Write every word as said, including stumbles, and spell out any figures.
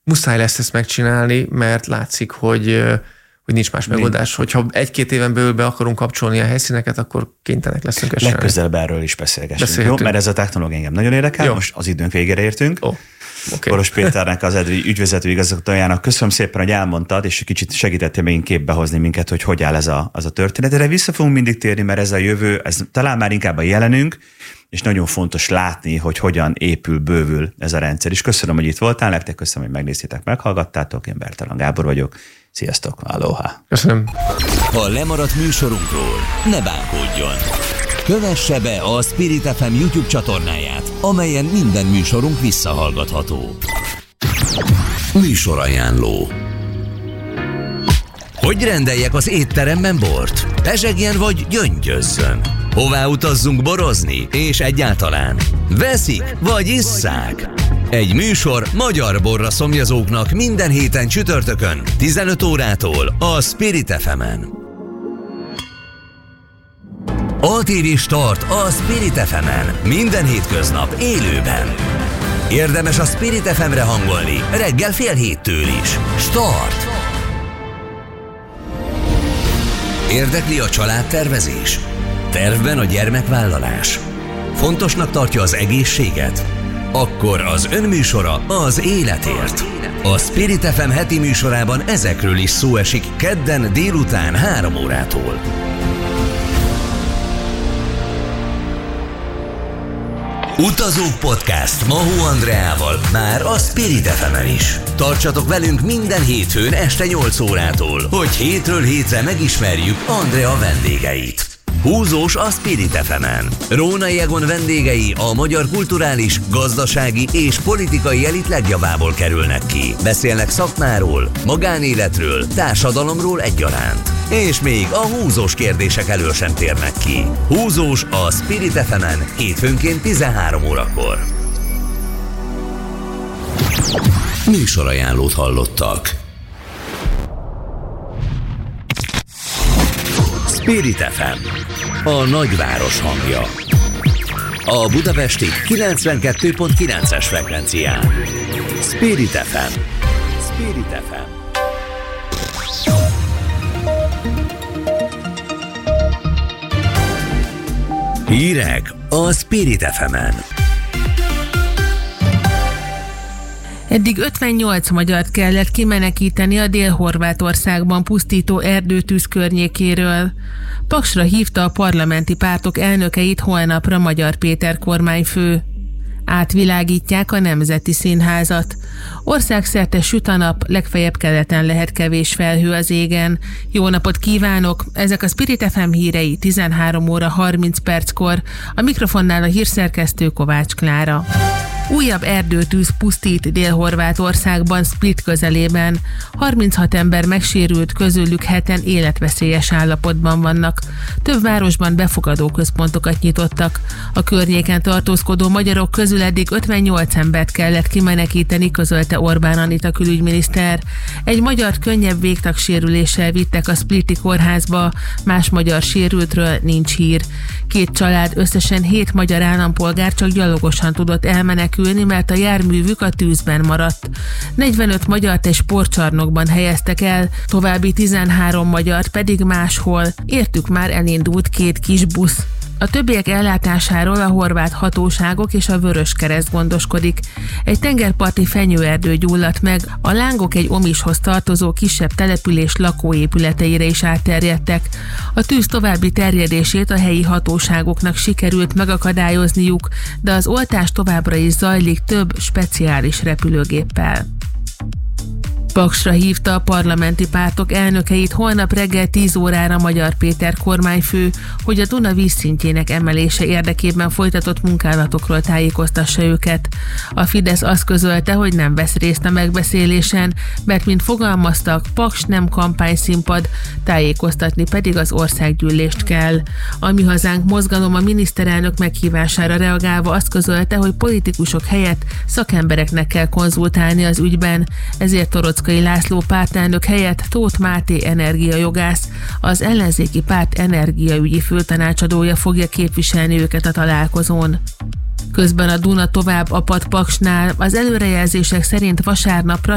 muszáj lesz ezt megcsinálni, mert látszik, hogy, hogy nincs más megoldás. Hogyha egy-két éven belül be akarunk kapcsolni a helyszíneket, akkor kénytelenek leszünk ezt legközelebb erről is beszélgessünk. Jó? Mert ez a technológia engem nagyon érdekel, jó. Most az időnk végére értünk. Oh. Okay. Boros Péternek, az eddig ügyvezető igazgatójának köszönöm szépen, hogy elmondtad, és kicsit segítettél megint képbe hozni minket, hogy hogy áll ez a, az a történet. Erre vissza fogunk mindig térni, mert ez a jövő, ez talán már inkább a jelenünk, és nagyon fontos látni, hogy hogyan épül, bővül ez a rendszer. És köszönöm, hogy itt voltál, nektek köszönöm, hogy megnéztétek, meghallgattátok. Én Bertalan Gábor vagyok. Sziasztok, aloha! Köszönöm! Ha lemaradt műsorunkról, ne bánkódjon! Kövesse be a Spirit ef em YouTube csatornáját, amelyen minden műsorunk visszahallgatható. Műsorajánló. Hogy rendeljek az étteremben bort? Pezsegjen vagy gyöngyözzön? Hová utazzunk borozni? És egyáltalán veszik vagy isszák? Egy műsor magyar borra szomjazóknak minden héten csütörtökön tizenöt órától a Spirit ef emen. á té vé Start a Spirit ef emen. Minden hétköznap élőben. Érdemes a Spirit ef emre hangolni reggel fél héttől is. Start! Érdekli a családtervezés? Tervben a gyermekvállalás? Fontosnak tartja az egészséget? Akkor az önműsora az életért. A Spirit ef em heti műsorában ezekről is szó esik kedden délután három órától. Utazók Podcast Mahó Andreával már a Spirit ef emen is. Tartsatok velünk minden hétfőn este nyolc órától, hogy hétről hétre megismerjük Andrea vendégeit. Húzós a Spirit ef emen. Rónai Egon vendégei a magyar kulturális, gazdasági és politikai elit legjavából kerülnek ki. Beszélnek szakmáról, magánéletről, társadalomról egyaránt. És még a húzós kérdések elől sem térnek ki. Húzós a Spirit ef emen hétfőnként tizenhárom órakor. Műsorajánlót hallottak. Spirit ef em, a nagyváros hangja. A budapesti kilencvenkettő pont kilences frekvencián. Spirit ef em. Spirit ef em. Hírek a Spirit ef emen. Eddig ötvennyolc magyart kellett kimenekíteni a Dél-Horvátországban pusztító erdőtűz környékéről. Paksra hívta a parlamenti pártok elnökeit holnapra Magyar Péter kormányfő. Átvilágítják a Nemzeti Színházat. Országszerte süt a nap, legfeljebb keleten lehet kevés felhő az égen. Jó napot kívánok! Ezek a Spirit ef em hírei tizenhárom óra harminc perckor. A mikrofonnál a hírszerkesztő Kovács Klára. Újabb erdőtűz pusztít Dél-Horvátországban, Split közelében. harminchat ember megsérült, közülük heten életveszélyes állapotban vannak. Több városban befogadó központokat nyitottak. A környéken tartózkodó magyarok közül eddig ötvennyolc embert kellett kimenekíteni, közölte Orbán Anita külügyminiszter. Egy magyart könnyebb végtagsérüléssel vittek a spliti kórházba, más magyar sérültről nincs hír. Két család, összesen hét magyar állampolgár csak gyalogosan tudott elmenekülni, mert a járművük a tűzben maradt. negyvenöt magyart egy sportcsarnokban helyeztek el, további tizenhárom magyart pedig máshol. Értük már elindult két kis busz. A többiek ellátásáról a horvát hatóságok és a Vöröskereszt gondoskodik. Egy tengerparti fenyőerdő gyulladt meg, a lángok egy Omishoz tartozó kisebb település lakóépületeire is átterjedtek. A tűz további terjedését a helyi hatóságoknak sikerült megakadályozniuk, de az oltás továbbra is zajlik több speciális repülőgéppel. Paksra hívta a parlamenti pártok elnökeit holnap reggel tíz órára Magyar Péter kormányfő, hogy a Duna vízszintjének emelése érdekében folytatott munkálatokról tájékoztassa őket. A Fidesz azt közölte, hogy nem vesz részt a megbeszélésen, mert mint fogalmaztak, Paks nem kampányszínpad, tájékoztatni pedig az országgyűlést kell. A Mi Hazánk mozgalom a miniszterelnök meghívására reagálva azt közölte, hogy politikusok helyett szakembereknek kell konzultálni az ügyben, ezért Torockai László pártelnök helyett Tóth Máté energiajogász, az ellenzéki párt energiaügyi főtanácsadója fogja képviselni őket a találkozón. Közben a Duna tovább apad Paksnál, az előrejelzések szerint vasárnapra